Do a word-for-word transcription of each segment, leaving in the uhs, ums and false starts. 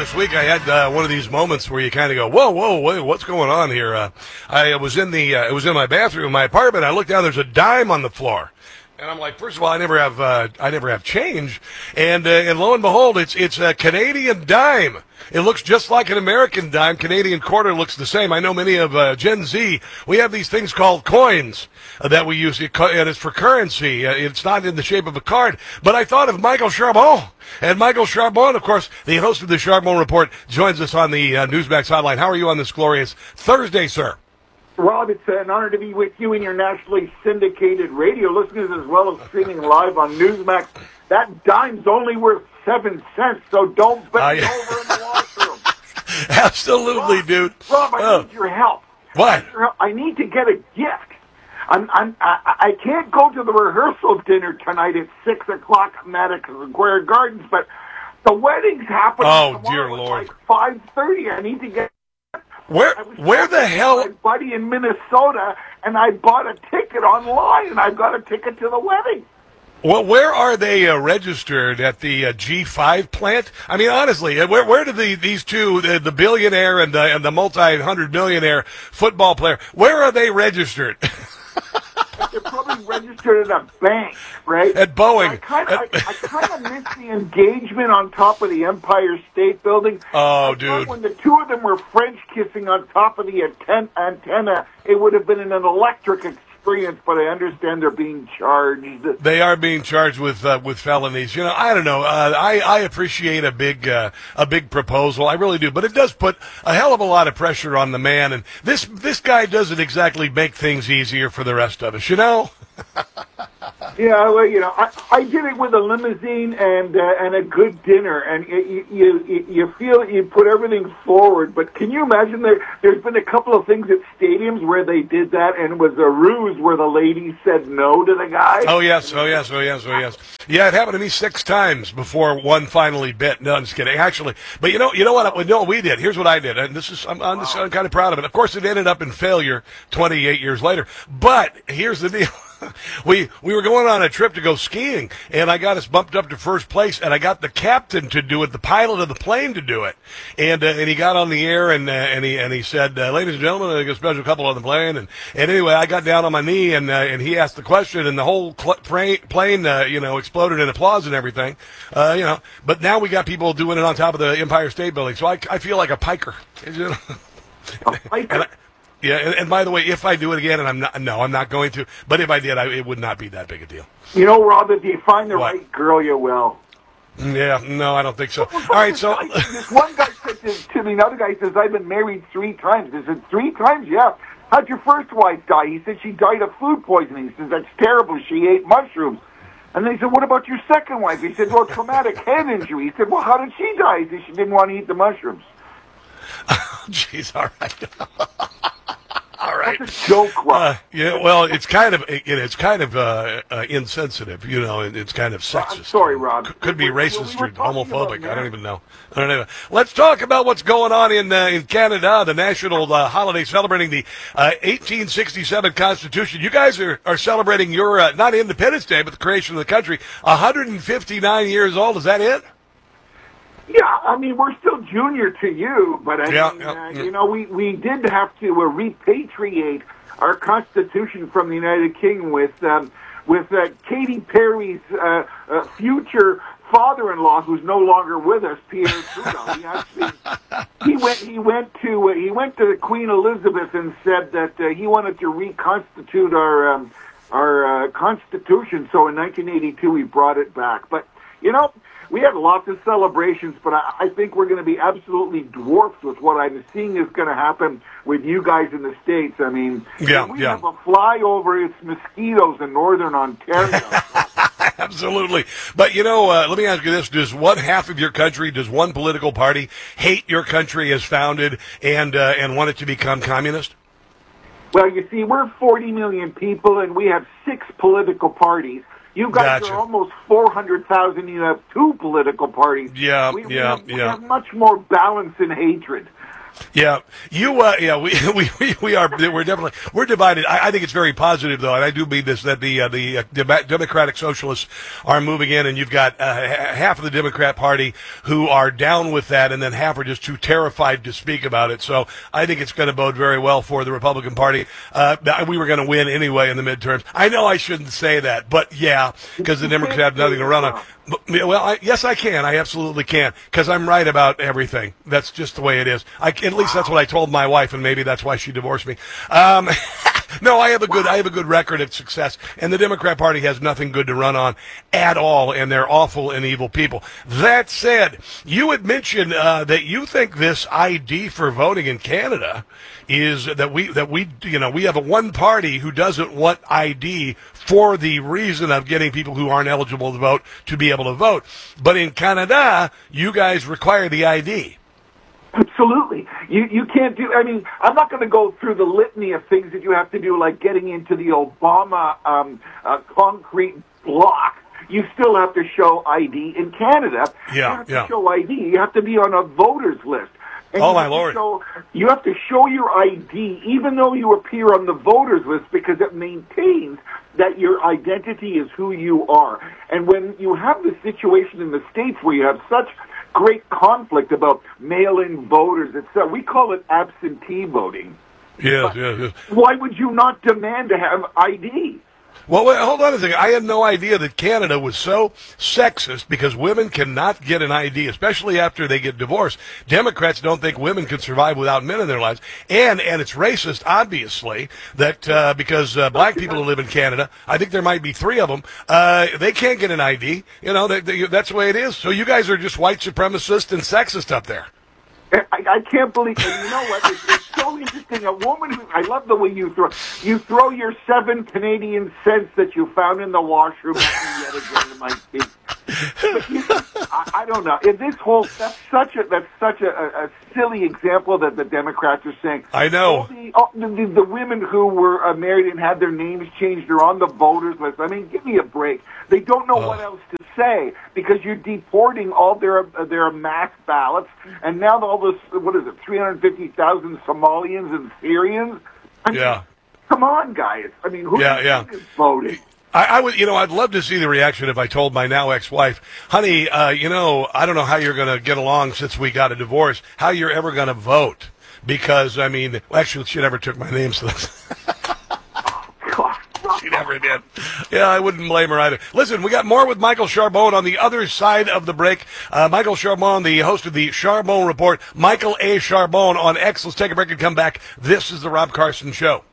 this week I had uh, one of these moments where you kind of go, whoa, whoa, whoa, what's going on here? Uh, I was in the, uh, it was in my bathroom in my apartment. I looked down, there's a dime on the floor. And I'm like, first of all, I never have, uh, I never have change. And, uh, and lo and behold, it's, it's a Canadian dime. It looks just like an American dime. Canadian quarter looks the same. I know many of uh, Gen Z, we have these things called coins uh, that we use, and it's for currency. Uh, it's not in the shape of a card. But I thought of Michael Charbon. And Michael Charbon, of course, the host of the Charbon Report, joins us on the uh, Newsmax hotline. How are you on this glorious Thursday, sir? Rob, it's an honor to be with you and your nationally syndicated radio listeners, as well as streaming live on Newsmax. That dime's only worth seven cents, so don't bend uh, over in the washroom. Absolutely, Rob, dude. Rob, I oh. need your help. What? I need to get a gift. I'm, I'm, I, I can't go to the rehearsal dinner tonight at six o'clock at Madison Square Gardens, but the wedding's happening oh, tomorrow dear at Lord. like five thirty. I need to get... Where where the hell? My buddy in Minnesota, and I bought a ticket online, and I got a ticket to the wedding. Well, where are they uh, registered at the uh, G five plant? I mean, honestly, uh, where where do the these two, the, the billionaire and the and the multi-hundred millionaire football player, where are they registered? They're probably registered at a bank, right? At Boeing. I kind of, I, I kind of miss the engagement on top of the Empire State Building. Oh, I dude! When the two of them were French kissing on top of the atten- antenna, it would have been an electric experience. But I understand they're being charged. They are being charged with uh, with felonies. You know, I don't know. Uh, I I appreciate a big uh, a big proposal. I really do, but it does put a hell of a lot of pressure on the man. And this this guy doesn't exactly make things easier for the rest of us. You know. Yeah, well, you know, I, I did it with a limousine and uh, and a good dinner, and you, you you feel you put everything forward. But can you imagine there? There's been a couple of things at stadiums where they did that, and it was a ruse where the lady said no to the guy. Oh yes, oh yes, oh yes, oh yes. Yeah, it happened to me six times before one finally bit. No, I'm just kidding. Actually, but you know, you know what? You know what we did? Here's what I did, and this is I'm, I'm, this, I'm kind of proud of it. Of course, it ended up in failure twenty-eight years later. But here's the deal. We we were going on a trip to go skiing, and I got us bumped up to first place, and I got the captain to do it, the pilot of the plane to do it, and uh, and he got on the air, and uh, and he and he said, uh, "Ladies and gentlemen, I got a special couple on the plane," and and anyway, I got down on my knee, and uh, and he asked the question, and the whole cl- plane, uh, you know, exploded in applause and everything, uh, you know. But now we got people doing it on top of the Empire State Building, so I I feel like a piker. You know? A piker. And I, Yeah, and, and by the way, if I do it again, and I'm not, no, I'm not going to, but if I did, I, it would not be that big a deal. You know, Rob, if you find the What? right girl, you will. Yeah, no, I don't think so. All right, so this one guy said to, to me, another guy says, "I've been married three times." I said, "Three times? Yeah. How'd your first wife die?" He said, "She died of food poisoning." He says, "That's terrible. She ate mushrooms." And then he said, "What about your second wife?" He said, "Well, traumatic head injury." He said, "Well, how did she die?" He said, "She didn't want to eat the mushrooms." Jeez, all right. All right. That's a joke, Rob. Uh, yeah, well, it's kind of it, it's kind of uh, uh, insensitive, you know. It, it's kind of sexist. I'm sorry, Rob. C- could be We're- racist we were or talking homophobic. about I don't marriage. even know. I don't know. Let's talk about what's going on in uh, in Canada, the national uh, holiday celebrating the uh, eighteen sixty-seven Constitution. You guys are, are celebrating your uh, not Independence Day, but the creation of the country. one hundred fifty-nine years old. Is that it? Yeah, I mean, we're still junior to you, but I Yeah, mean, yeah, uh, yeah. you know, we, we did have to uh, repatriate our Constitution from the United Kingdom with um, with uh, Katy Perry's uh, uh, future father-in-law, who's no longer with us, Pierre Trudeau. He actually he went he went to uh, he went to Queen Elizabeth and said that uh, he wanted to reconstitute our um, our uh, Constitution. So in nineteen eighty-two, we brought it back. But you know, we had lots of celebrations, but I, I think we're going to be absolutely dwarfed with what I'm seeing is going to happen with you guys in the States. I mean, Yeah, we yeah. have a flyover, it's mosquitoes in northern Ontario. Absolutely. But, you know, uh, let me ask you this. Does one half of your country, does one political party hate your country as founded and uh, and want it to become communist? Well, you see, we're forty million people, and we have six political parties. You guys Gotcha. are almost four hundred thousand. You have two political parties. Yeah, we, we yeah, have, we yeah. have much more balance and hatred. Yeah, you. Uh, yeah, we, we we are. We're definitely we're divided. I, I think it's very positive, though, and I do mean this, that the uh, the uh, Democratic Socialists are moving in, and you've got uh, half of the Democrat Party who are down with that, and then half are just too terrified to speak about it. So I think it's going to bode very well for the Republican Party. Uh, we were going to win anyway in the midterms. I know I shouldn't say that, but yeah, because the Democrats have nothing to run on. Well, I, yes, I can. I absolutely can, because I'm right about everything. That's just the way it is. I, at least that's what I told my wife, and maybe that's why she divorced me. Um, no, I have a good, I have a good record of success, and the Democrat Party has nothing good to run on at all, and they're awful and evil people. That said, you had mentioned uh, that you think this I D for voting in Canada is that we that we you know we have a one party who doesn't want I D for the reason of getting people who aren't eligible to vote to be able to vote. But in Canada, you guys require the I D. Absolutely. You you can't do, I mean, I'm not going to go through the litany of things that you have to do, like getting into the Obama um, uh, concrete block. You still have to show I D in Canada. Yeah, you have to yeah. show I D. You have to be on a voter's list. And oh, you my have Lord. To show, you have to show your I D, even though you appear on the voters list, because it maintains that your identity is who you are. And when you have the situation in the States where you have such great conflict about mail-in voters, et cetera, we call it absentee voting. Yes, yes, yes. Why would you not demand to have I D? Well, wait, hold on a second. I had no idea that Canada was so sexist because women cannot get an I D, especially after they get divorced. Democrats don't think women can survive without men in their lives. And and it's racist, obviously, that uh, because uh, black people who live in Canada, I think there might be three of them, uh, they can't get an I D. You know, they, they, that's the way it is. So you guys are just white supremacist and sexist up there. I, I can't believe, and you know what, it's, it's so interesting, a woman who, I love the way you throw, you throw your seven Canadian cents that you found in the washroom at me yet again in my feet. But you, I, I don't know, in this whole, that's such a, that's such a, a, a silly example that the Democrats are saying. I know. All the, all the, the, the women who were uh, married and had their names changed are on the voters list. I mean, give me a break. They don't know oh. what else to say because you're deporting all their uh, their mass ballots, and now all this, what is it, three hundred fifty thousand Somalians and Syrians? I mean, yeah. Come on, guys. I mean, who yeah, do you yeah. think is voting? I, I would, you know, I'd love to see the reaction if I told my now ex-wife, honey, uh, you know, I don't know how you're going to get along since we got a divorce, how you're ever going to vote. Because, I mean, well, actually, she never took my name, so she never did. Yeah, I wouldn't blame her either. Listen, we got more with Michael Charbon on the other side of the break. Uh, Michael Charbon, the host of the Charbon Report, Michael A. Charbon on X. Let's take a break and come back. This is the Rob Carson Show.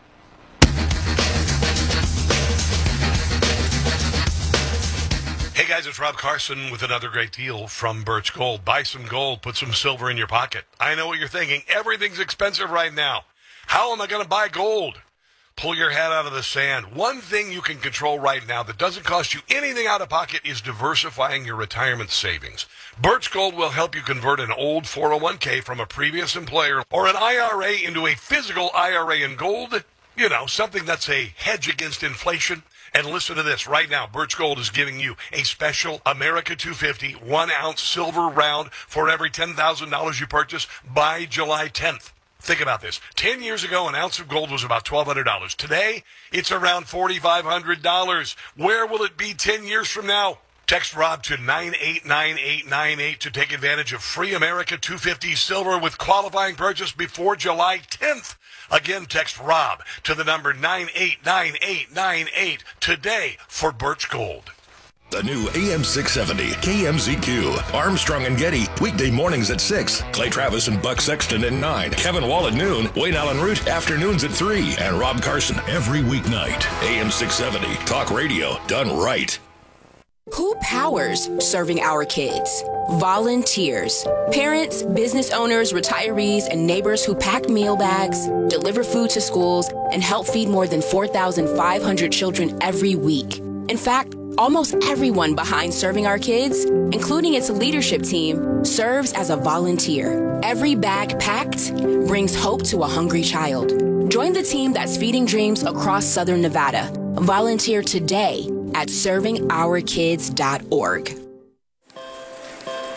Hey guys, it's Rob Carson with another great deal from Birch Gold. Buy some gold, put some silver in your pocket. I know what you're thinking. Everything's expensive right now. How am I going to buy gold? Pull your head out of the sand. One thing you can control right now that doesn't cost you anything out of pocket is diversifying your retirement savings. Birch Gold will help you convert an old four oh one k from a previous employer or an I R A into a physical I R A in gold. You know, something that's a hedge against inflation. And listen to this. Right now, Birch Gold is giving you a special America two fifty one-ounce silver round for every ten thousand dollars you purchase by July tenth. Think about this. Ten years ago, an ounce of gold was about twelve hundred dollars. Today, it's around four thousand five hundred dollars. Where will it be ten years from now? Text Rob to nine eight nine eight nine eight to take advantage of free America two fifty silver with qualifying purchase before July tenth. Again, text Rob to the number nine eight nine eight nine eight today for Birch Gold. The new A M six seventy K M Z Q. Armstrong and Getty, weekday mornings at six. Clay Travis and Buck Sexton at nine. Kevin Wall at noon. Wayne Allen Root, afternoons at three. And Rob Carson every weeknight. A M six seventy, talk radio done right. Who powers serving our kids? Volunteers. Parents, business owners, retirees, and neighbors who pack meal bags, deliver food to schools, and help feed more than four thousand five hundred children every week. In fact, almost everyone behind Serving Our Kids, including its leadership team, serves as a volunteer. Every bag packed brings hope to a hungry child. Join the team that's feeding dreams across Southern Nevada. Volunteer today at serving our kids dot org.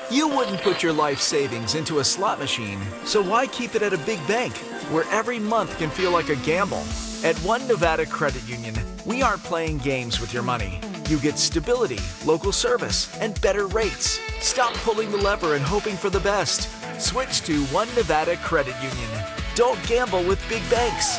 You wouldn't put your life savings into a slot machine, so why keep it at a big bank, where every month can feel like a gamble? At One Nevada Credit Union, we aren't playing games with your money. You get stability, local service, and better rates. Stop pulling the lever and hoping for the best. Switch to One Nevada Credit Union. Don't gamble with big banks.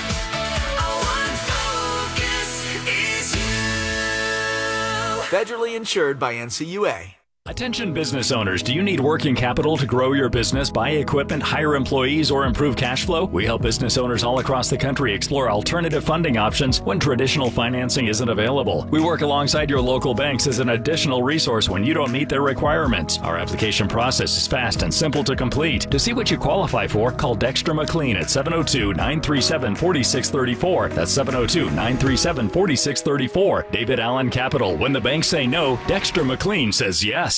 Federally insured by N C U A. Attention business owners, do you need working capital to grow your business, buy equipment, hire employees, or improve cash flow? We help business owners all across the country explore alternative funding options when traditional financing isn't available. We work alongside your local banks as an additional resource when you don't meet their requirements. Our application process is fast and simple to complete. To see what you qualify for, call Dexter McLean at seven oh two, nine three seven, four six three four. That's seven oh two, nine three seven, four six three four. David Allen Capital. When the banks say no, Dexter McLean says yes.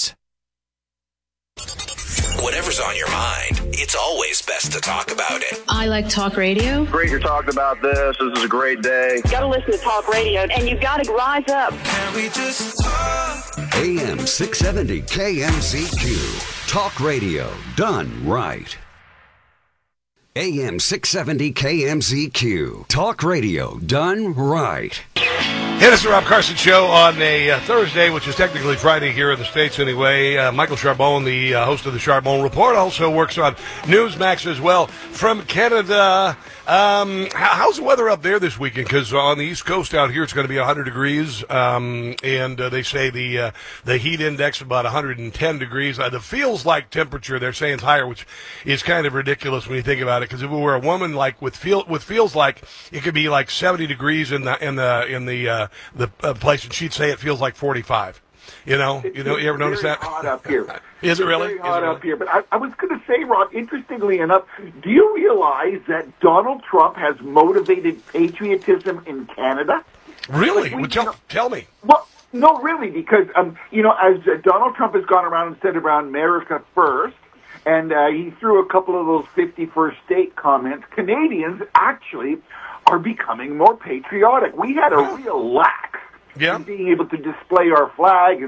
Whatever's on your mind, it's always best to talk about it. I like talk radio. Great you're talking about this. This is a great day. Got to listen to talk radio, and you got to rise up. Can we just talk? A M six seventy K M Z Q. Talk radio done right. A M six seventy K M Z Q. Talk radio done right. Hey, this is the Rob Carson Show on a uh, Thursday, which is technically Friday here in the States anyway. Uh, Michael Charbonne, the uh, host of the Charbonne Report, also works on Newsmax as well from Canada. Um, how's the weather up there this weekend? Because on the East Coast out here, it's going to be one hundred degrees, um, and uh, they say the uh, the heat index is about one hundred ten degrees. Uh, the feels like temperature, they're saying it's higher, which is kind of ridiculous when you think about it. Because if it were a woman like with feel with feels like, it could be like seventy degrees in the in the in the uh, the uh, place, and she'd say it feels like forty-five. You know, it's, you know, you ever notice that? It's hot up here. Is it really? It's very hot it really? up here. But I, I was going to say, Rob, interestingly enough, do you realize that Donald Trump has motivated patriotism in Canada? Really? Like we, well, tell, you know, tell me. Well, no, really, because, um, you know, as uh, Donald Trump has gone around and said around America first, and uh, he threw a couple of those fifty-first state comments, Canadians actually are becoming more patriotic. We had a real lack yeah. in being able to display our flag and